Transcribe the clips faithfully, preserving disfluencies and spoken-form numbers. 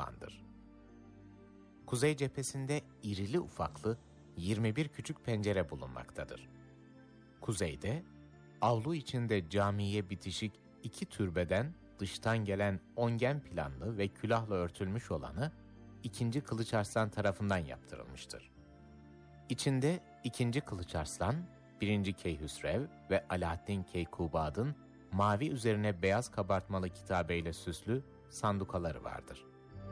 alandır. Kuzey cephesinde irili ufaklı yirmi bir küçük pencere bulunmaktadır. Kuzeyde, avlu içinde camiye bitişik iki türbeden dıştan gelen ongen planlı ve külahla örtülmüş olanı ikinci Kılıç Arslan tarafından yaptırılmıştır. İçinde ikinci Kılıç Arslan, birinci Keyhüsrev ve Alaaddin Keykubad'ın mavi üzerine beyaz kabartmalı kitabeyle süslü sandukaları vardır.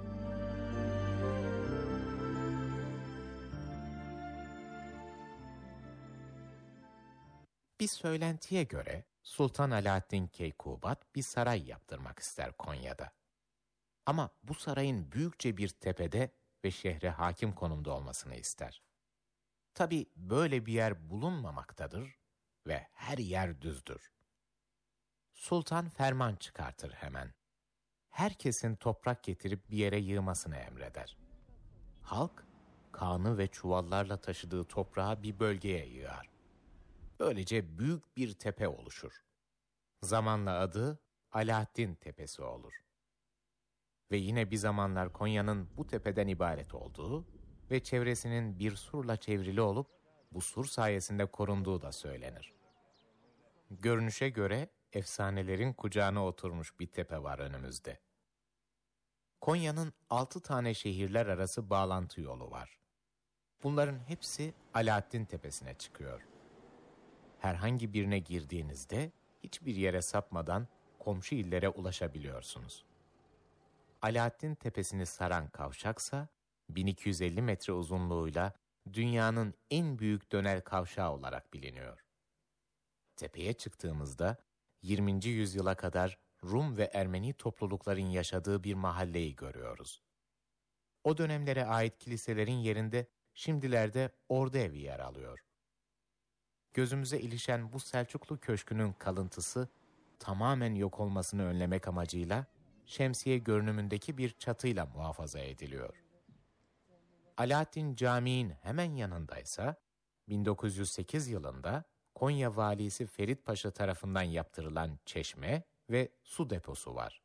Bir söylentiye göre Sultan Alaaddin Keykubad bir saray yaptırmak ister Konya'da. Ama bu sarayın büyükçe bir tepede ve şehre hakim konumda olmasını ister. Tabi böyle bir yer bulunmamaktadır ve her yer düzdür. Sultan ferman çıkartır hemen. Herkesin toprak getirip bir yere yığmasını emreder. Halk, kağnı ve çuvallarla taşıdığı toprağı bir bölgeye yığar. Böylece büyük bir tepe oluşur. Zamanla adı Alaaddin Tepesi olur. Ve yine bir zamanlar Konya'nın bu tepeden ibaret olduğu ve çevresinin bir surla çevrili olup bu sur sayesinde korunduğu da söylenir. Görünüşe göre efsanelerin kucağına oturmuş bir tepe var önümüzde. Konya'nın altı tane şehirler arası bağlantı yolu var. Bunların hepsi Alaaddin Tepesi'ne çıkıyor. Herhangi birine girdiğinizde hiçbir yere sapmadan komşu illere ulaşabiliyorsunuz. Alaaddin Tepesi'ni saran kavşaksa bin iki yüz elli metre uzunluğuyla dünyanın en büyük dönel kavşağı olarak biliniyor. Tepeye çıktığımızda yirminci yüzyıla kadar Rum ve Ermeni toplulukların yaşadığı bir mahalleyi görüyoruz. O dönemlere ait kiliselerin yerinde şimdilerde ordu evi yer alıyor. Gözümüze ilişen bu Selçuklu Köşkü'nün kalıntısı tamamen yok olmasını önlemek amacıyla şemsiye görünümündeki bir çatıyla muhafaza ediliyor. Alaaddin Camii'nin hemen yanındaysa bin dokuz yüz sekiz yılında Konya valisi Ferit Paşa tarafından yaptırılan çeşme ve su deposu var.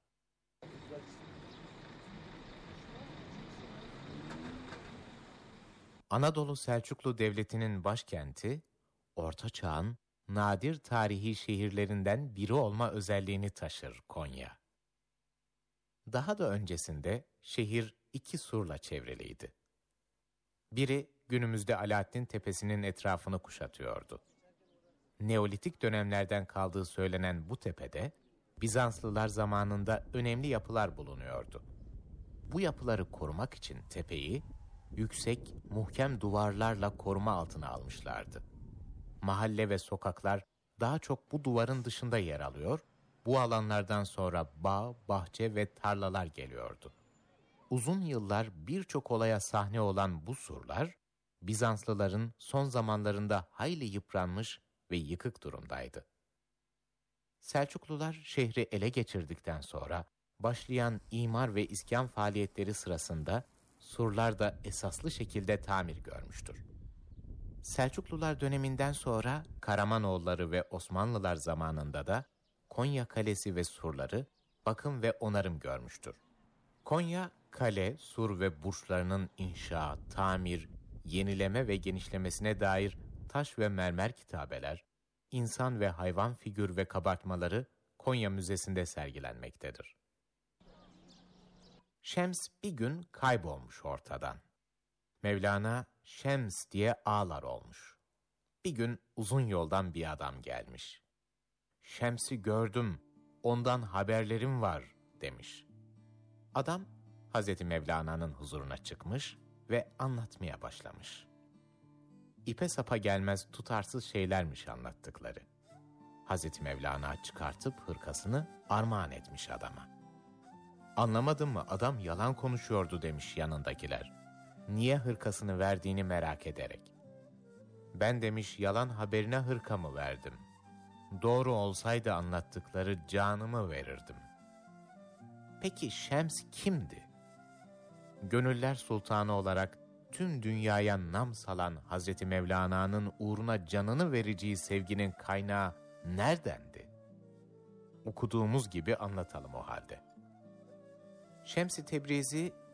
Anadolu Selçuklu Devleti'nin başkenti, Orta Çağ'ın nadir tarihi şehirlerinden biri olma özelliğini taşır Konya. Daha da öncesinde şehir iki surla çevriliydi. Biri günümüzde Alaaddin Tepesi'nin etrafını kuşatıyordu. Neolitik dönemlerden kaldığı söylenen bu tepede, Bizanslılar zamanında önemli yapılar bulunuyordu. Bu yapıları korumak için tepeyi, yüksek, muhkem duvarlarla koruma altına almışlardı. Mahalle ve sokaklar daha çok bu duvarın dışında yer alıyor, bu alanlardan sonra bağ, bahçe ve tarlalar geliyordu. Uzun yıllar birçok olaya sahne olan bu surlar, Bizanslıların son zamanlarında hayli yıpranmış ve yıkık durumdaydı. Selçuklular şehri ele geçirdikten sonra başlayan imar ve iskan faaliyetleri sırasında surlar da esaslı şekilde tamir görmüştür. Selçuklular döneminden sonra Karamanoğulları ve Osmanlılar zamanında da Konya Kalesi ve surları bakım ve onarım görmüştür. Konya, kale, sur ve burçlarının inşa, tamir, yenileme ve genişlemesine dair taş ve mermer kitabeler, insan ve hayvan figür ve kabartmaları Konya Müzesi'nde sergilenmektedir. Şems bir gün kaybolmuş ortadan. Mevlana Şems diye ağlar olmuş. Bir gün uzun yoldan bir adam gelmiş. Şems'i gördüm, ondan haberlerim var demiş. Adam Hazreti Mevlana'nın huzuruna çıkmış ve anlatmaya başlamış. İpe sapa gelmez tutarsız şeylermiş anlattıkları. Hazreti Mevlana çıkartıp hırkasını armağan etmiş adama. Anlamadın mı, adam yalan konuşuyordu demiş yanındakiler. Niye hırkasını verdiğini merak ederek. Ben demiş yalan haberine hırkamı verdim. Doğru olsaydı anlattıkları canımı verirdim. Peki Şems kimdi? Gönüller sultanı olarak tüm dünyaya nam salan Hazreti Mevlana'nın uğruna canını vereceği sevginin kaynağı neredendi? Okuduğumuz gibi anlatalım o halde. Şems-i Tebrizi